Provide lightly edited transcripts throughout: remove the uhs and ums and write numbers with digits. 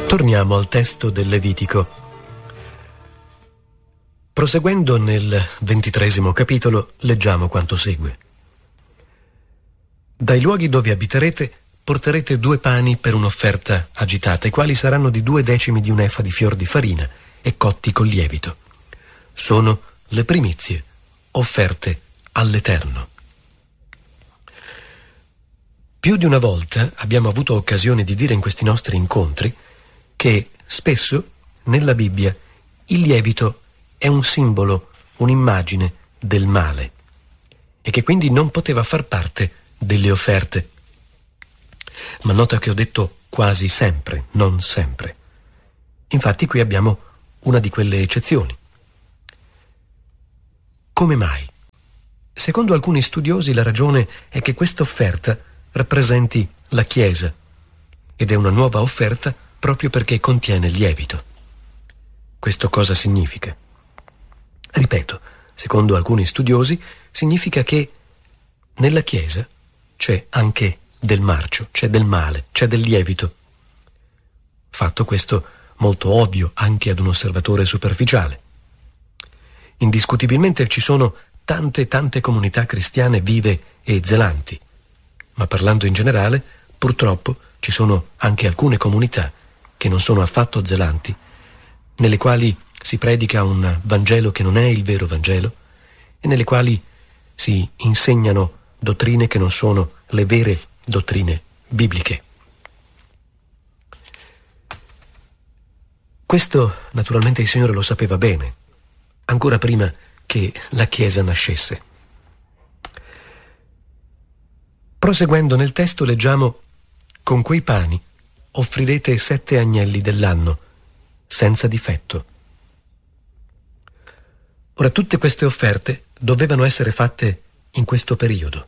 Torniamo al testo del Levitico. Proseguendo nel 23° capitolo, leggiamo quanto segue. Dai luoghi dove abiterete porterete 2 pani per un'offerta agitata, i quali saranno di 2 decimi di un efa di fior di farina e cotti col lievito. Sono le primizie offerte all'Eterno. Più di una volta abbiamo avuto occasione di dire in questi nostri incontri che spesso nella Bibbia il lievito è un simbolo, un'immagine del male e che quindi non poteva far parte delle offerte. Ma nota che ho detto quasi sempre, non sempre. Infatti qui abbiamo una di quelle eccezioni. Come mai? Secondo alcuni studiosi la ragione è che questa offerta rappresenti la Chiesa ed è una nuova offerta proprio perché contiene il lievito. Questo cosa significa? Ripeto, secondo alcuni studiosi significa che nella Chiesa c'è anche del marcio, c'è del male, c'è del lievito. Fatto questo molto ovvio anche ad un osservatore superficiale. Indiscutibilmente ci sono tante comunità cristiane vive e zelanti, ma parlando in generale, purtroppo ci sono anche alcune comunità che non sono affatto zelanti, nelle quali si predica un Vangelo che non è il vero Vangelo e nelle quali si insegnano dottrine che non sono le vere dottrine bibliche. Questo naturalmente il Signore lo sapeva bene, ancora prima che la Chiesa nascesse. Proseguendo nel testo leggiamo: con quei pani offrirete 7 agnelli dell'anno, senza difetto. Ora, tutte queste offerte dovevano essere fatte in questo periodo.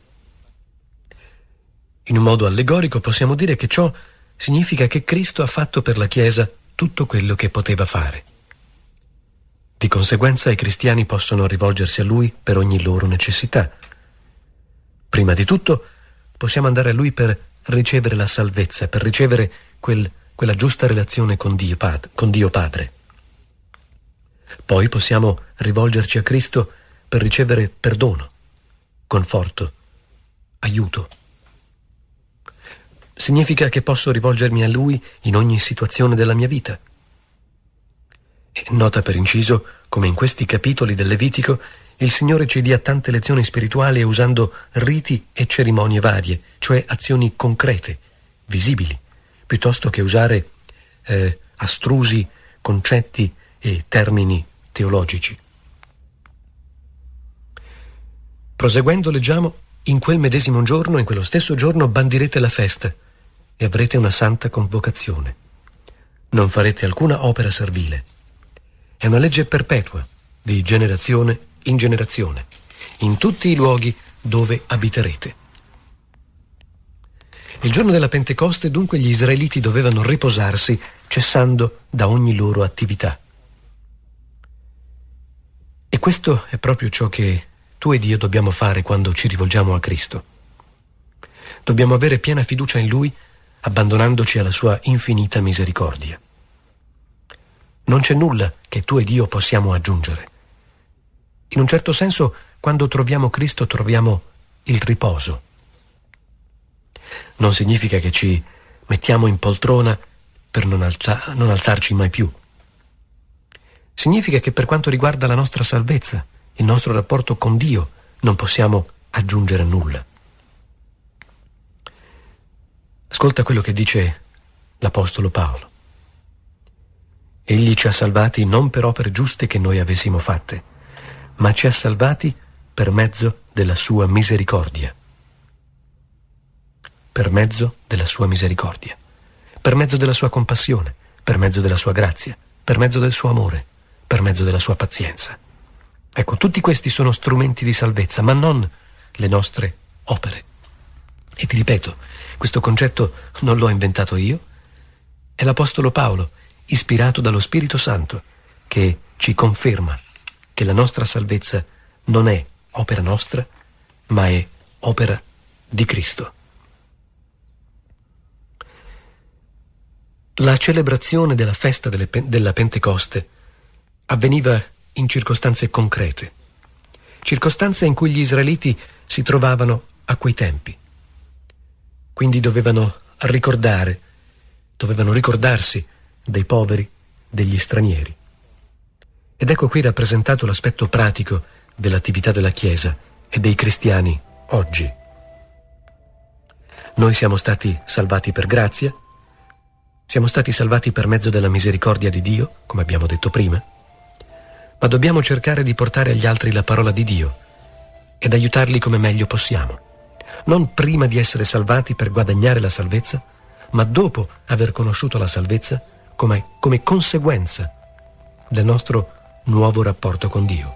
In un modo allegorico possiamo dire che ciò significa che Cristo ha fatto per la Chiesa tutto quello che poteva fare. Di conseguenza i cristiani possono rivolgersi a Lui per ogni loro necessità. Prima di tutto possiamo andare a Lui per ricevere la salvezza, per ricevere quella giusta relazione con Dio Padre. Poi possiamo rivolgerci a Cristo per ricevere perdono, conforto, aiuto. Significa che posso rivolgermi a Lui in ogni situazione della mia vita. E nota per inciso come in questi capitoli del Levitico il Signore ci dia tante lezioni spirituali usando riti e cerimonie varie, cioè azioni concrete, visibili, piuttosto che usare astrusi concetti e termini teologici. Proseguendo leggiamo: in quel medesimo giorno, in quello stesso giorno, bandirete la festa e avrete una santa convocazione. Non farete alcuna opera servile. È una legge perpetua, di generazione in generazione, in tutti i luoghi dove abiterete. Il giorno della Pentecoste, dunque, gli israeliti dovevano riposarsi, cessando da ogni loro attività. E questo è proprio ciò che tu ed io dobbiamo fare quando ci rivolgiamo a Cristo. Dobbiamo avere piena fiducia in Lui, abbandonandoci alla sua infinita misericordia. Non c'è nulla che tu ed io possiamo aggiungere. In un certo senso, quando troviamo Cristo, troviamo il riposo. Non significa che ci mettiamo in poltrona per non alzarci mai più. Significa che per quanto riguarda la nostra salvezza, il nostro rapporto con Dio, non possiamo aggiungere nulla. Ascolta quello che dice l'Apostolo Paolo. Egli ci ha salvati non per opere giuste che noi avessimo fatte, ma ci ha salvati per mezzo della sua misericordia. Per mezzo della sua misericordia, per mezzo della sua compassione, per mezzo della sua grazia, per mezzo del suo amore, per mezzo della sua pazienza. Ecco, tutti questi sono strumenti di salvezza, ma non le nostre opere. E ti ripeto, questo concetto non l'ho inventato io, è l'Apostolo Paolo, ispirato dallo Spirito Santo, che ci conferma che la nostra salvezza non è opera nostra, ma è opera di Cristo. La celebrazione della festa della Pentecoste avveniva in circostanze concrete, circostanze in cui gli israeliti si trovavano a quei tempi. Quindi dovevano ricordarsi dei poveri, degli stranieri. Ed ecco qui rappresentato l'aspetto pratico dell'attività della Chiesa e dei cristiani oggi. Noi siamo stati salvati per grazia, siamo stati salvati per mezzo della misericordia di Dio, come abbiamo detto prima, ma dobbiamo cercare di portare agli altri la parola di Dio ed aiutarli come meglio possiamo. Non prima di essere salvati per guadagnare la salvezza, ma dopo aver conosciuto la salvezza come conseguenza del nostro nuovo rapporto con Dio.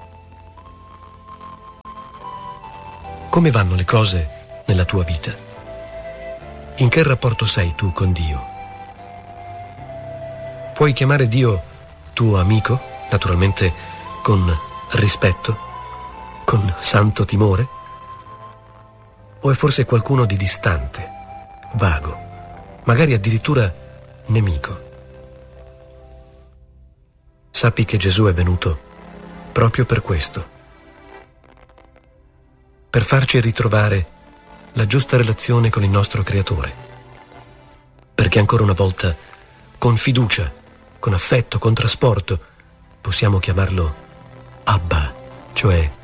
Come vanno le cose nella tua vita? In che rapporto sei tu con Dio? Puoi chiamare Dio tuo amico, naturalmente con rispetto, con santo timore? O è forse qualcuno di distante, vago, magari addirittura nemico? Sappi che Gesù è venuto proprio per questo, per farci ritrovare la giusta relazione con il nostro Creatore, perché ancora una volta, con fiducia, con affetto, con trasporto, possiamo chiamarlo Abba, cioè